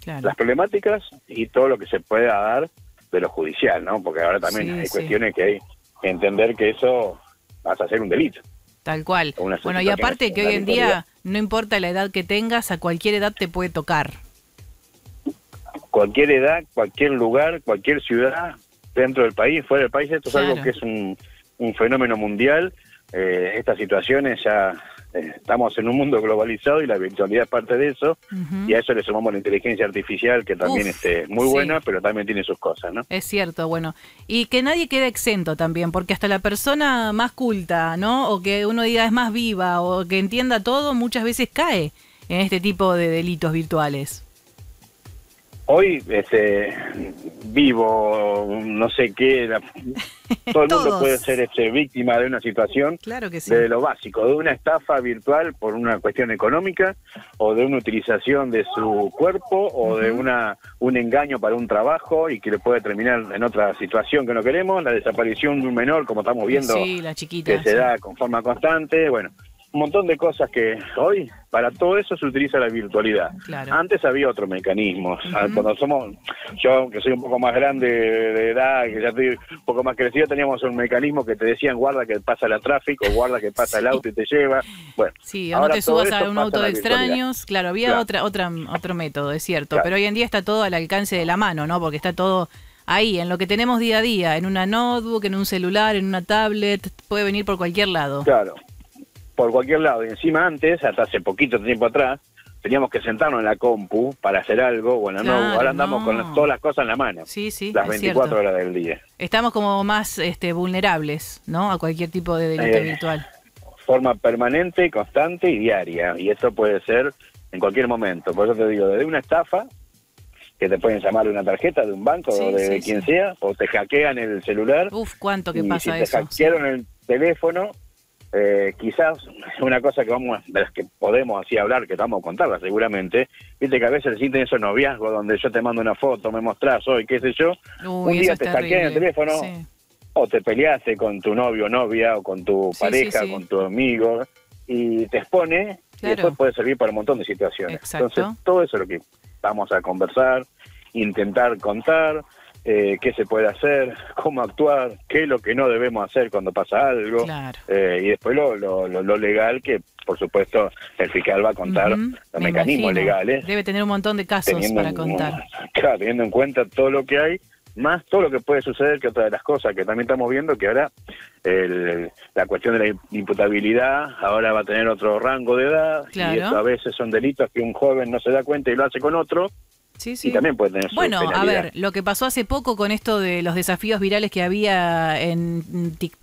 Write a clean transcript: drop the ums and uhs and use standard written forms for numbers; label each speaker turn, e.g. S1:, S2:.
S1: Claro.
S2: las problemáticas y todo lo que se pueda dar de lo judicial, ¿no? Porque ahora también hay cuestiones que hay que entender que eso vas a hacer un delito.
S1: Tal cual.
S2: Una
S1: Bueno, y
S2: situación
S1: aparte que hoy en día, no importa la edad que tengas, a cualquier edad te puede tocar.
S2: Cualquier edad, cualquier lugar, cualquier ciudad, dentro del país, fuera del país, esto es algo que es un fenómeno mundial. Estas situaciones ya estamos en un mundo globalizado y la virtualidad es parte de eso, y a eso le sumamos la inteligencia artificial, que también es muy buena, pero también tiene sus cosas, ¿no?
S1: Es cierto, bueno, y que nadie quede exento también, porque hasta la persona más culta, ¿no? O que uno diga es más viva, o que entienda todo, muchas veces cae en este tipo de delitos virtuales.
S2: Hoy, vivo, no sé qué, todo el mundo puede ser víctima de una situación,
S1: claro que sí,
S2: de lo básico, de una estafa virtual por una cuestión económica, o de una utilización de su cuerpo, o de un engaño para un trabajo y que le puede terminar en otra situación que no queremos, la desaparición de un menor, como estamos viendo,
S1: la chiquita,
S2: que se da con forma constante, bueno, un montón de cosas que hoy, para todo eso se utiliza la virtualidad.
S1: Claro.
S2: Antes había otros mecanismos. Cuando yo que soy un poco más grande de edad, que ya estoy un poco más crecido, teníamos un mecanismo que te decían guarda que pasa el tráfico, guarda que pasa el auto y te lleva. Bueno,
S1: o no te subas a un auto de extraños. Claro, había otro método, es cierto. Pero hoy en día está todo al alcance de la mano, ¿no? Porque está todo ahí, en lo que tenemos día a día, en una notebook, en un celular, en una tablet, puede venir por cualquier lado.
S2: Claro. Por cualquier lado, y encima antes, hasta hace poquito tiempo atrás, teníamos que sentarnos en la compu para hacer algo, bueno, ahora andamos con todas las cosas en la mano, las 24 horas del día.
S1: Estamos como más vulnerables, ¿no? A cualquier tipo de delito virtual.
S2: Forma permanente, constante y diaria, y esto puede ser en cualquier momento, por eso te digo, desde una estafa, que te pueden llamar de una tarjeta, de un banco, o de quien sea, o te hackean el celular.
S1: ¿Cuánto que pasa eso?
S2: Si te hackearon el teléfono, quizás una cosa de las que podemos así hablar, que vamos a contarla seguramente, viste que a veces existen esos noviazgos donde yo te mando una foto, me mostrás hoy, qué sé yo, un día te hackean el teléfono, o te peleaste con tu novio o novia, o con tu pareja, con tu amigo, y te expone, y después puede servir para un montón de situaciones. Entonces, todo eso es lo que vamos a conversar, intentar contar, qué se puede hacer, cómo actuar, qué es lo que no debemos hacer cuando pasa algo, y después lo legal, que por supuesto el fiscal va a contar los mecanismos legales.
S1: Debe tener un montón de casos para contar.
S2: Claro, teniendo en cuenta todo lo que hay, más todo lo que puede suceder, que otra de las cosas que también estamos viendo, que ahora la cuestión de la imputabilidad ahora va a tener otro rango de edad, y eso a veces son delitos que un joven no se da cuenta y lo hace con otro. Y también puede tener su penalidad.
S1: A ver, lo que pasó hace poco con esto de los desafíos virales que había en TikTok,